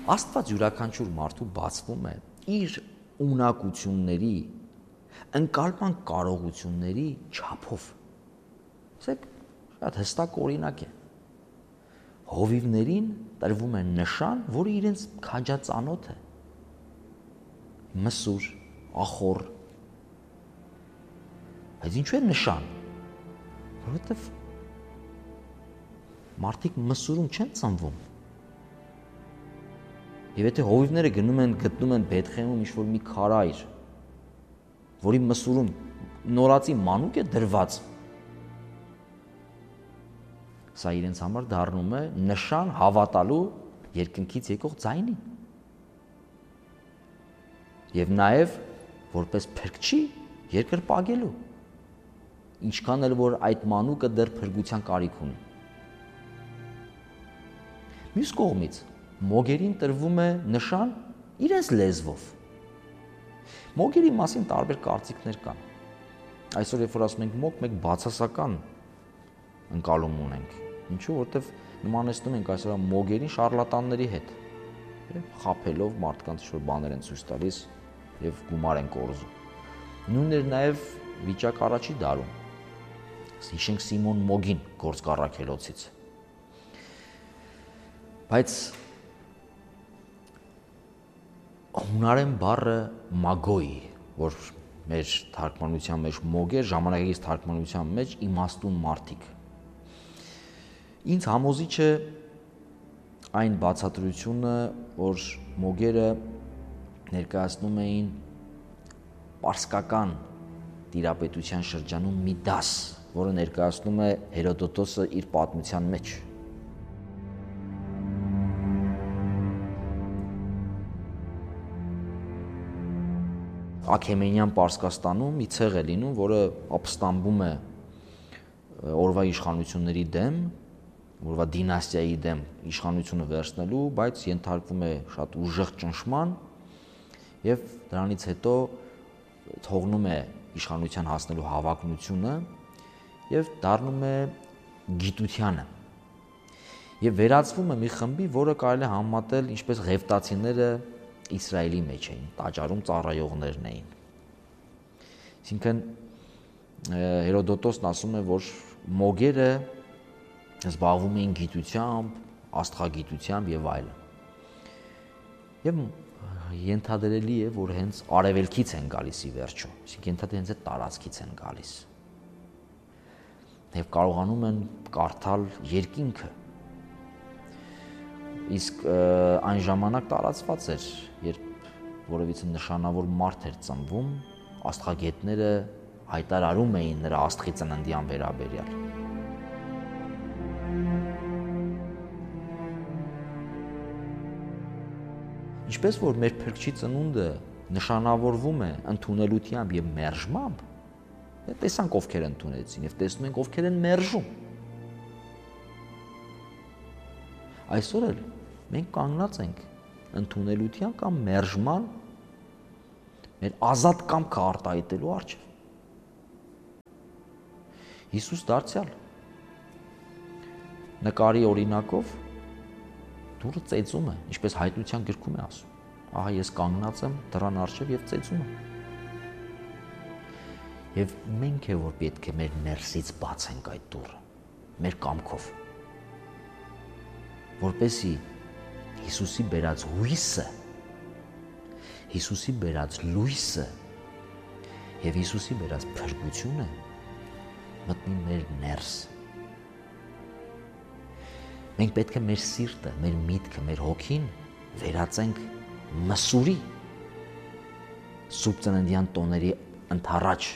Աստված յուրաքանչյուր մարդու բացվում է իր ունակությունների, ընկալման կարողությունների չափով։ Ասեք, շատ հստակ օրինակ է։ Հովիվներին տրվում է նշան, որը իրենց քաջածանոթ է։ Մսուր, ախոր։ Բայց ինչու է նշան։ Որովհետև մարդիկ մսուրում չեն ծնվում։ Եվ եթե հովիվները գտնում են Բեթխեհեմում ինչ-որ մի քարայր, որի մսուրում նորածի մանուկ է դրված, սա իրենց համար դառնում է նշան հավատալու երկնքից եկող ձայնին։ Եվ նաև որպես փրկչի երկրպագելու, ինչքան էլ որ այդ մանուկը դեռ փրկության կարիք ունի։ Մյուս կողմից մոգերին տրվում է նշան իրենց լեզվով։ Մոգերի մասին տարբեր կարծիքներ կան։ Այսօր երբ որ ասում ենք մոգ, մենք բացասական ընկալում ունենք։ Ինչու՞, որովհետև նմանեցնում ենք այսօր մոգերին շարլատանների հետ, խաբելով մարդկանց ինչ-որ բաներ են ցույց տալիս եւ գումար են կորզում։ Նույնն էր նաեւ վիճակ առաջի դարում։ Հիշենք Սիմոն Մոգին գործ կառաքելոցից։ Բայց հունարեն բառը մագոյ, որ մեր թարգմանության մեջ մոգեր, ժամանակակից թարգմանության մեջ իմաստուն մարդիկ։ Ինձ համոզիչ է այն բացատրությունը, որ մոգերը ներկայացնում էին պարսկական տիրապետության շրջանում մի դաս, որը ներկայացնում է Հերոդոտոսը իր պատմության մեջ։ Աքեմենյան Պարսկաստանում մի ցեղ է լինում, որը ապստամբում է օրվա իշխանությունների դեմ, օրվա դինաստիայի դեմ իշխանությունը վերցնելու, բայց ենթարկվում է շատ ուժեղ ճնշման եւ դրանից հետո թողնում է իշխանության հասնելու հավակնությունը եւ դառնում է գիտությանը եւ վերածվում է մի խմբի, որը կարելի է համեմատել ինչպես ղևտացիները Իսրայելի մեջ էին, տաճարում ծառայողներն էին։ Այսինքն Հերոդոտոսն ասում է, որ մոգերը զբաղվում էին գիտությամբ, աստղագիտությամբ եւ այլն։ Եվ ենթադրելի է, որ հենց արևելքից են գալիս ի վերջո, այսինքն ենթադրել հենց այդ տարածքից են գալիս։ Եվ կարողանում են կարդալ երկինքը։ Իսկ այն ժամանակ տարածված էր, երբ որևիցե նշանավոր մարդ էր ծնվում, աստղագետները հայտարարում էին նրա աստղի ծննդյան վերաբերյալ։ Ինչպես որ մեր փրկչի ծնունդը նշանավորվում է ընդունելությամբ եւ մերժմամբ, տեսանք ովքեր ընդունեցին եւ տեսնում ենք ովքեր են մերժում։ Այսօր էլ մենք կանգնած ենք ընդունելության կամ մերժման մեր ազատ կամքը արտահայտելու առջև։ Հիսուս դարձյալ նկարի օրինակով դուռը ծեծում է, ինչպես հայտնության գրքում է ասում։ Ահա ես կանգնած եմ դռան առջև եւ ծեծում եմ։ Եվ մենք է որ պետք է մեր ներսից բացենք այդ դուռը, մեր կամքով, որպեսզի Հիսուսի բերած հույսը, Հիսուսի բերած լույսը եւ Հիսուսի բերած փրկությունը մտնի մեր ներս։ Մենք պետք է մեր սիրտը, մեր միտքը, մեր հոգին վերածենք մսուրի Սուրբ Ծննդյան տոների ընթառաջ,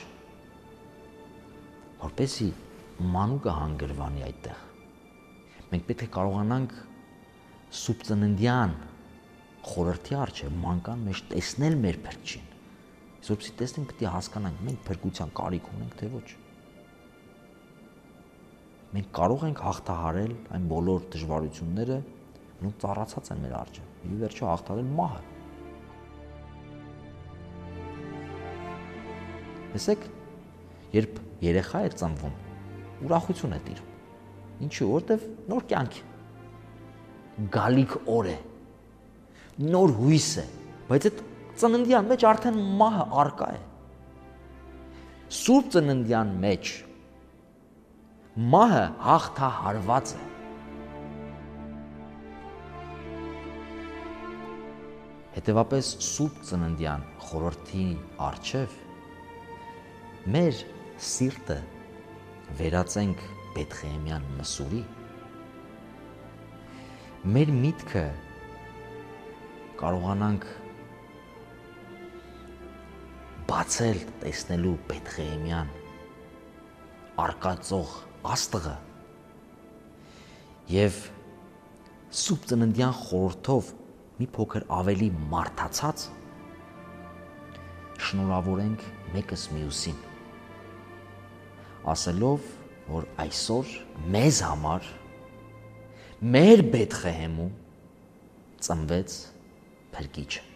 որպեսզի մանուկը հանգրվանի այդտեղ։ Մենք պետք է կարողանանք Սուրբ Ծննդյան խորհրդի առջև մանկան մեջ տեսնել մեր փրկչին։ Որպեսզի տեսնենք, պետք է հասկանանք, մենք փրկության կարիք ունենք, թե ոչ։ Մենք կարող ենք հաղթահարել այն բոլոր դժվարությունները, որոնք ծառացած են մեր առջև, ի վերջո հաղթահարել մահը։ Տեսեք, երբ երեխա է ծնվում, ուրախություն է տիրում։ Ինչու՞, որտեվ նոր կյանք է, գալիք օր է, նոր հույս է, բայց այդ ծննդյան մեջ արդեն մահը արկա է։ Սուրբ ծննդյան մեջ մահը հաղթահարված է։ Հետևապես Սուրբ ծննդյան խորհրդի առջև մեր սիրտը վերածենք Բեթղեհեմյան մսուրի, մեր միտքը կարողանանք բացել տեսնելու Բեթղեհեմյան արկածող աստղը եւ Սուրբ ծննդյան խորհրդով մի փոքր ավելի մարդացած շնորհավորենք մեկս մյուսին, ասելով, որ այսօր մեզ համար մեր Բեթղեհեմում ծնվեց Փրկիչը։